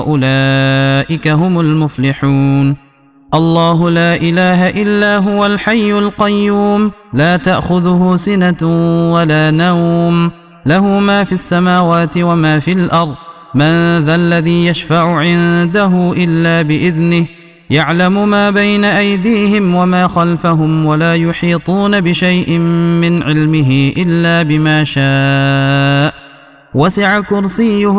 أولئك هم المفلحون. الله لا إله إلا هو الحي القيوم لا تأخذه سنة ولا نوم له ما في السماوات وما في الأرض من ذا الذي يشفع عنده إلا بإذنه يعلم ما بين أيديهم وما خلفهم ولا يحيطون بشيء من علمه إلا بما شاء وسع كرسيه